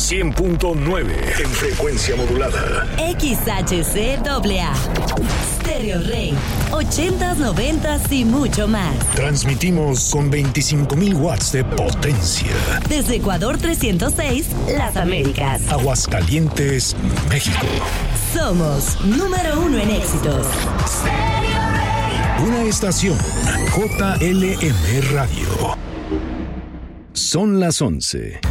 100.9 en frecuencia modulada. XHCAA. Stereo Rey. 80s, 90s y mucho más. Transmitimos con 25,000 watts de potencia. Desde Ecuador 306, Las Américas. Aguascalientes, México. Somos número 1 en éxitos. Una estación JLM Radio. Son las 11